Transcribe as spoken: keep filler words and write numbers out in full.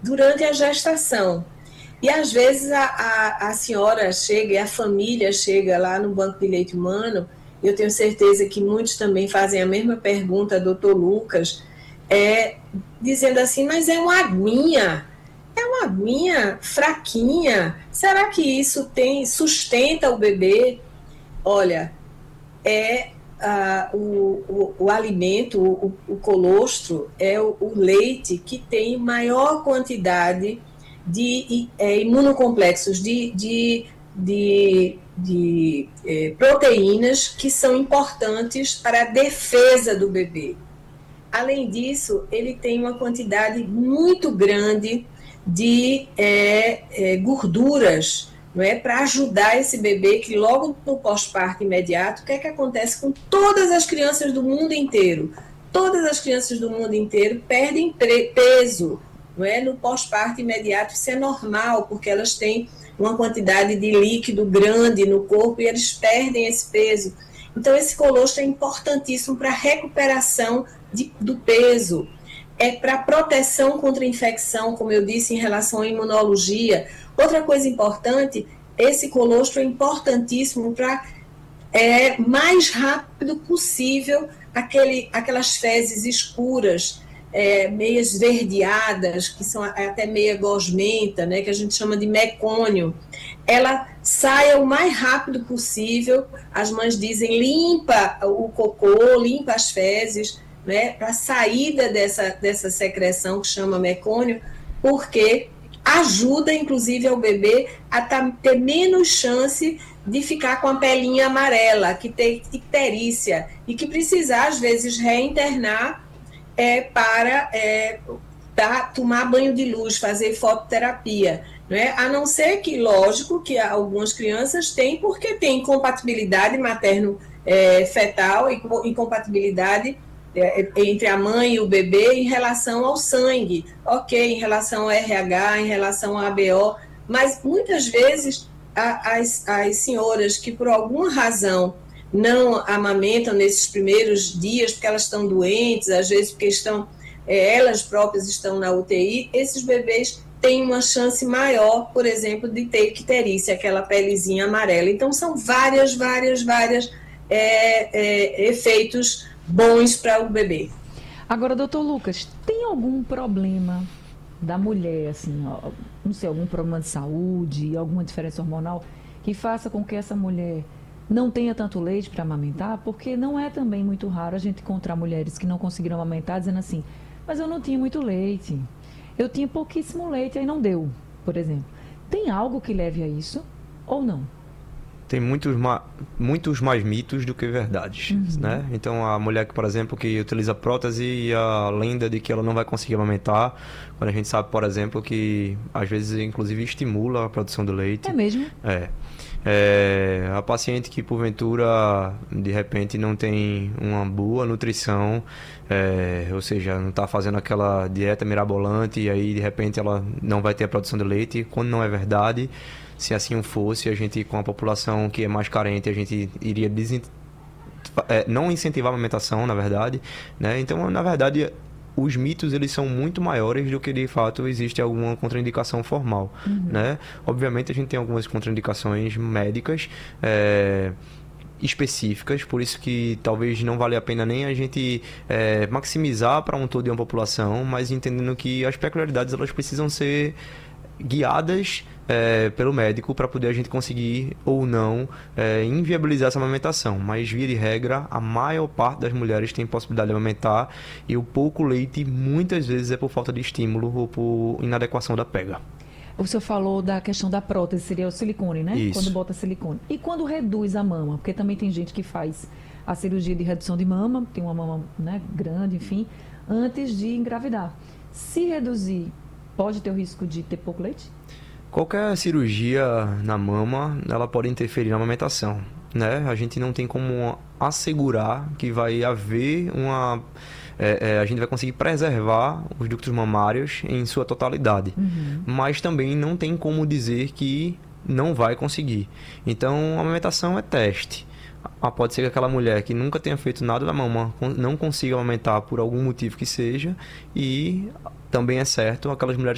durante a gestação. E às vezes a, a, a senhora chega e a família chega lá no Banco de Leite Humano, eu tenho certeza que muitos também fazem a mesma pergunta, doutor Lucas, é, dizendo assim, mas é uma aguinha, é uma aguinha fraquinha, será que isso tem sustenta o bebê? Olha, é ah, o, o, o alimento, o, o colostro, é o, o leite que tem maior quantidade de é, imunocomplexos, de, de, de, de é, proteínas que são importantes para a defesa do bebê. Além disso, ele tem uma quantidade muito grande de é, é, gorduras, não é, para ajudar esse bebê que logo no pós-parto imediato, o que é que acontece com todas as crianças do mundo inteiro? Todas as crianças do mundo inteiro perdem peso, não é, no pós-parto imediato. Isso é normal, porque elas têm uma quantidade de líquido grande no corpo e eles perdem esse peso. Então, esse colostro é importantíssimo para a recuperação de, do peso, é para proteção contra infecção, como eu disse, em relação à imunologia. Outra coisa importante, esse colostro é importantíssimo para, é, mais rápido possível, aquele, aquelas fezes escuras, é, meias esverdeadas, que são até meia gosmenta, né, que a gente chama de mecônio, ela saia o mais rápido possível. As mães dizem, limpa o cocô, limpa as fezes, né, para a saída dessa, dessa secreção que chama mecônio, porque ajuda, inclusive, ao bebê a ter menos chance de ficar com a pelinha amarela, que tem icterícia, e que precisar, às vezes, reinternar é, para é, dar, tomar banho de luz, fazer fototerapia. Né? A não ser que, lógico, que algumas crianças têm, porque tem incompatibilidade materno-fetal e incompatibilidade entre a mãe e o bebê em relação ao sangue, ok, em relação ao R H, em relação ao A B O, mas muitas vezes a, as, as senhoras que por alguma razão não amamentam nesses primeiros dias, porque elas estão doentes, às vezes porque estão, é, elas próprias estão na U T I, esses bebês têm uma chance maior, por exemplo, de ter icterícia, aquela pelezinha amarela. Então, são várias, várias, várias é, é, efeitos bons para o bebê. Agora, doutor Lucas, tem algum problema da mulher, assim, ó, não sei, algum problema de saúde, alguma diferença hormonal, que faça com que essa mulher não tenha tanto leite para amamentar? Porque não é também muito raro a gente encontrar mulheres que não conseguiram amamentar dizendo assim, mas eu não tinha muito leite, eu tinha pouquíssimo leite, aí não deu, por exemplo. Tem algo que leve a isso ou não? Tem muitos, ma muitos mais mitos do que verdades, uhum. né? Então, a mulher que, por exemplo, que utiliza prótese e a lenda de que ela não vai conseguir amamentar, quando a gente sabe, por exemplo, que às vezes, inclusive, estimula a produção do leite. É mesmo? É. É, a paciente que, porventura, de repente, não tem uma boa nutrição, é, ou seja, não está fazendo aquela dieta mirabolante e aí, de repente, ela não vai ter a produção de leite, quando não é verdade. Se assim fosse, a gente, com a população que é mais carente, a gente iria desin... é, não incentivar a amamentação, na verdade, né? Então, na verdade, os mitos, eles são muito maiores do que, de fato, existe alguma contraindicação formal, uhum. né? Obviamente, a gente tem algumas contraindicações médicas, é... específicas, por isso que talvez não valha a pena nem a gente é, maximizar para um todo de uma população, mas entendendo que as peculiaridades, elas precisam ser guiadas é, pelo médico para poder a gente conseguir ou não é, inviabilizar essa amamentação. Mas, via de regra, a maior parte das mulheres tem possibilidade de amamentar e o pouco leite muitas vezes é por falta de estímulo ou por inadequação da pega. O senhor falou da questão da prótese, seria o silicone, né? Isso. Quando bota silicone. E quando reduz a mama? Porque também tem gente que faz a cirurgia de redução de mama, tem uma mama, né, grande, enfim, antes de engravidar. Se reduzir, pode ter o risco de ter pouco leite? Qualquer cirurgia na mama, ela pode interferir na amamentação, né? A gente não tem como assegurar que vai haver uma... É, é, a gente vai conseguir preservar os ductos mamários em sua totalidade. Uhum. Mas também não tem como dizer que não vai conseguir. Então, a amamentação é teste. Ah, pode ser que aquela mulher que nunca tenha feito nada da mama não consiga amamentar por algum motivo que seja, e também é certo aquelas mulheres